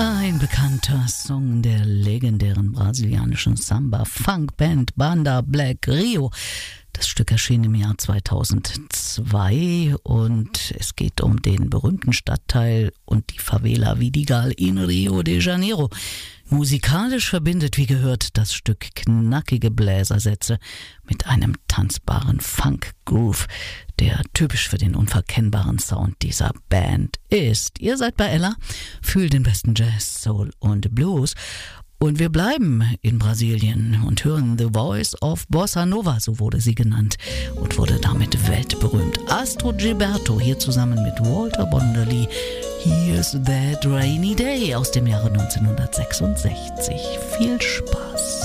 Ein bekannter Song der legendären brasilianischen Samba-Funk-Band Banda Black Rio. Das Stück erschien im Jahr 2002 und es geht um den berühmten Stadtteil und die Favela Vidigal in Rio de Janeiro. Musikalisch verbindet, wie gehört, das Stück knackige Bläsersätze mit einem tanzbaren Funk-Groove, der typisch für den unverkennbaren Sound dieser Band ist. Ihr seid bei Ella, fühlt den besten Jazz, Soul und Blues. Und wir bleiben in Brasilien und hören The Voice of Bossa Nova, so wurde sie genannt und wurde damit weltberühmt. Astro Gilberto hier zusammen mit Walter Bonderly. Here's That Rainy Day aus dem Jahre 1966. Viel Spaß.